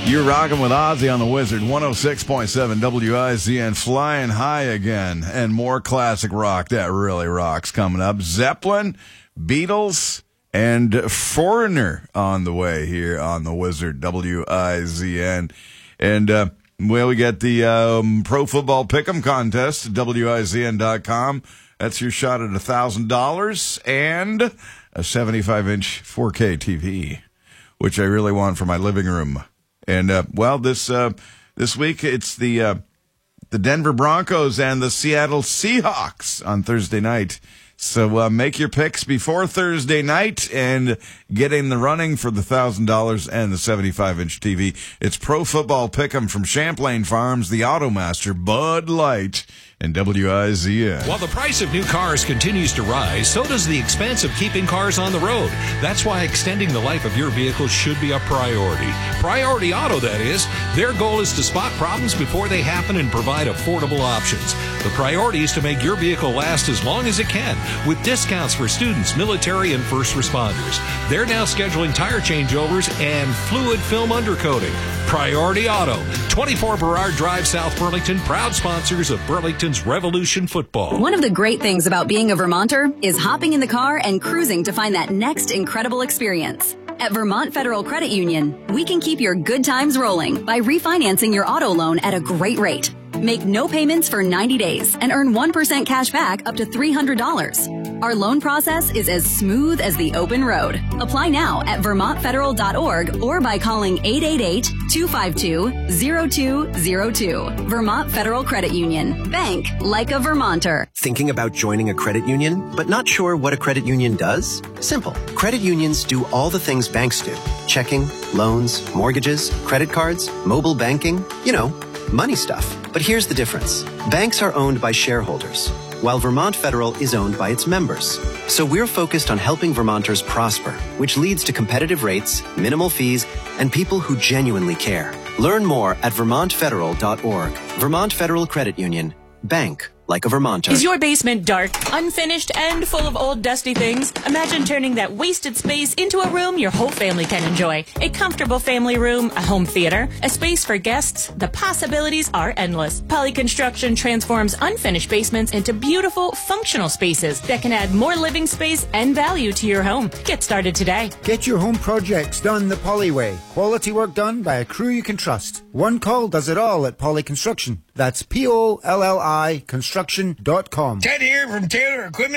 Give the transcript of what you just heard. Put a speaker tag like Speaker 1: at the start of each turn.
Speaker 1: You're rocking with Ozzy on the Wizard, 106.7 WIZN, flying high again, and more classic rock that really rocks coming up. Zeppelin, Beatles, and Foreigner on the way here on the Wizard, WIZN. And, well, we got the Pro Football Pick'em contest at WIZN.com. That's your shot at $1,000 and a 75-inch 4K TV, which I really want for my living room. And, this week it's the Denver Broncos and the Seattle Seahawks on Thursday night. So make your picks before Thursday night and get in the running for the $1,000 and the 75-inch TV. It's Pro Football Pick'em from Champlain Farms, the Automaster, Bud Light, and WIZN.
Speaker 2: While the price of new cars continues to rise, so does the expense of keeping cars on the road. That's why extending the life of your vehicle should be a priority. Priority Auto, that is. Their goal is to spot problems before they happen and provide affordable options. The priority is to make your vehicle last as long as it can, with discounts for students, military, and first responders. They're now scheduling tire changeovers and fluid film undercoating. Priority Auto, 24 Burrard Drive, South Burlington, proud sponsors of Burlington's Revolution Football.
Speaker 3: One of the great things about being a Vermonter is hopping in the car and cruising to find that next incredible experience. At Vermont Federal Credit Union, we can keep your good times rolling by refinancing your auto loan at a great rate. Make no payments for 90 days and earn 1% cash back up to $300. Our loan process is as smooth as the open road. Apply now at vermontfederal.org or by calling 888-252-0202. Vermont Federal Credit Union. Bank like a Vermonter.
Speaker 4: Thinking about joining a credit union, but not sure what a credit union does? Simple. Credit unions do all the things banks do. Checking, loans, mortgages, credit cards, mobile banking, money stuff. But here's the difference. Banks are owned by shareholders, while Vermont Federal is owned by its members. So we're focused on helping Vermonters prosper, which leads to competitive rates, minimal fees, and people who genuinely care. Learn more at vermontfederal.org. Vermont Federal Credit Union. Bank like a Vermonter.
Speaker 5: Is your basement dark, unfinished, and full of old dusty things? Imagine turning that wasted space into a room your whole family can enjoy. A comfortable family room, a home theater, a space for guests. The possibilities are endless. Poly Construction transforms unfinished basements into beautiful, functional spaces that can add more living space and value to your home. Get started today.
Speaker 6: Get your home projects done the Poly way. Quality work done by a crew you can trust. One call does it all at Poly Construction. That's POLLI construction.com.
Speaker 7: Ted here from Taylor Equipment.